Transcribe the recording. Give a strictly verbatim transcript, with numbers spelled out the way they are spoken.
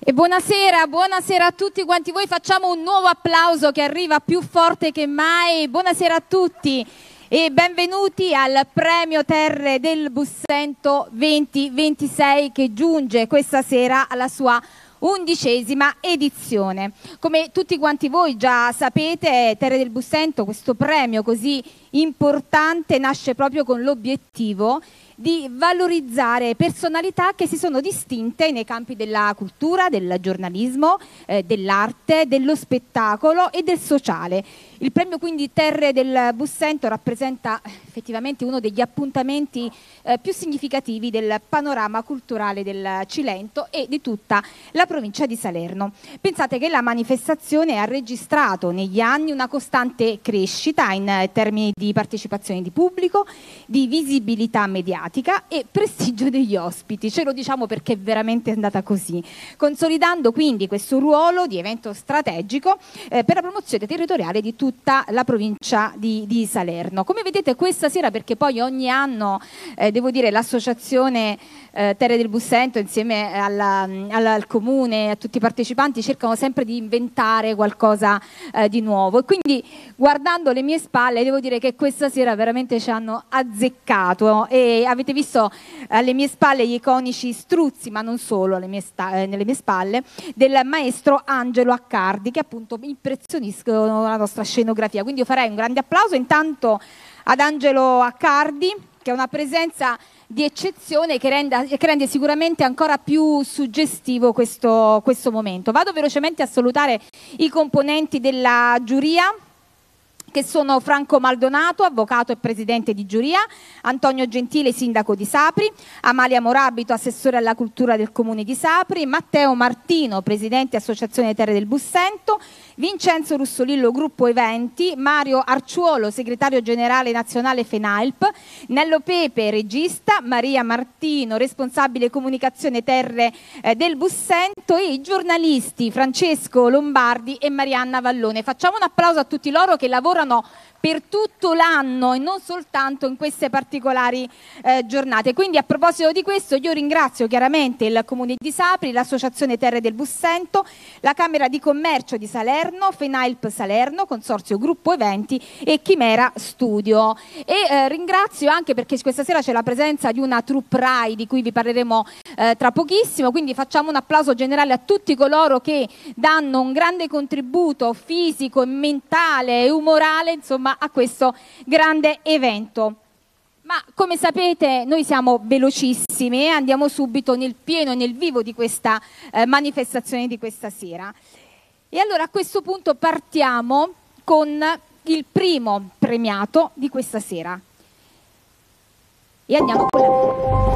E buonasera, buonasera a tutti quanti voi, facciamo un nuovo applauso che arriva più forte che mai. Buonasera a tutti e benvenuti al Premio Terre del Bussento duemilaventisei che giunge questa sera alla sua undicesima edizione. Come tutti quanti voi già sapete, Terre del Bussento, questo premio così importante, nasce proprio con l'obiettivo di valorizzare personalità che si sono distinte nei campi della cultura, del giornalismo, eh, dell'arte, dello spettacolo e del sociale. Il premio quindi Terre del Bussento rappresenta effettivamente uno degli appuntamenti eh, più significativi del panorama culturale del Cilento e di tutta la provincia di Salerno. Pensate che la manifestazione ha registrato negli anni una costante crescita in termini di partecipazione di pubblico, di visibilità mediatica e prestigio degli ospiti. Ce lo diciamo perché è veramente andata così, consolidando quindi questo ruolo di evento strategico eh, per la promozione territoriale di tutta la provincia di, di Salerno. Come vedete questa sera, perché poi ogni anno eh, devo dire l'associazione eh, Terre del Bussento insieme alla, alla, al comune, a tutti i partecipanti cercano sempre di inventare qualcosa eh, di nuovo e quindi guardando le mie spalle devo dire che questa sera veramente ci hanno azzeccato e avete visto alle mie spalle gli iconici struzzi, ma non solo alle mie eh, nelle mie spalle, del maestro Angelo Accardi che appunto impressioniscono la nostra scenografia. Quindi io farei un grande applauso intanto ad Angelo Accardi, che è una presenza di eccezione che rende, che rende sicuramente ancora più suggestivo questo, questo momento. Vado velocemente a salutare i componenti della giuria, che sono Franco Maldonato, avvocato e presidente di giuria, Antonio Gentile, sindaco di Sapri, Amalia Morabito, assessore alla cultura del comune di Sapri, Matteo Martino, presidente associazione Terre del Bussento, Vincenzo Russolillo, gruppo eventi, Mario Arciuolo, segretario generale nazionale FENAILP, Nello Pepe, regista, Maria Martino, responsabile comunicazione Terre eh, del Bussento e i giornalisti Francesco Lombardi e Marianna Vallone. Facciamo un applauso a tutti loro che lavorano per tutto l'anno e non soltanto in queste particolari eh, giornate. Quindi a proposito di questo io ringrazio chiaramente il Comune di Sapri, l'Associazione Terre del Bussento, la Camera di Commercio di Salerno, FENAILP Salerno, Consorzio Gruppo Eventi e Chimera Studio. E eh, ringrazio anche perché questa sera c'è la presenza di una troupe Rai di cui vi parleremo eh, tra pochissimo, quindi facciamo un applauso generale a tutti coloro che danno un grande contributo fisico, mentale e umorale, insomma, a questo grande evento. Ma come sapete noi siamo velocissimi e andiamo subito nel pieno, nel vivo di questa eh, manifestazione di questa sera. E allora a questo punto partiamo con il primo premiato di questa sera. E andiamo con la